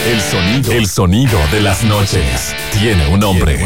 El sonido de las noches tiene un nombre.